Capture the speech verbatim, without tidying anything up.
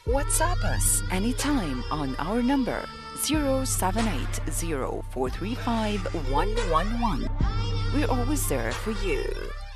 WhatsApp us anytime on our number zero seven eight zero four three five one one one. We're always there for you.